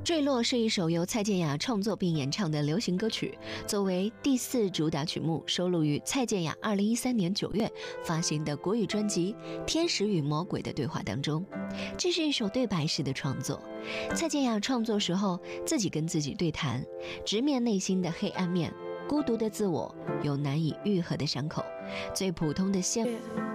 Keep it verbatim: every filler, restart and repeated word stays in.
坠落是一首由蔡健雅创作并演唱的流行歌曲，作为第四主打曲目，收录于蔡健雅二零一三年九月发行的国语专辑《天使与魔鬼的对话》当中。这是一首对白式的创作，蔡健雅创作时候自己跟自己对谈，直面内心的黑暗面、孤独的自我、有难以愈合的伤口，最普通的羡慕。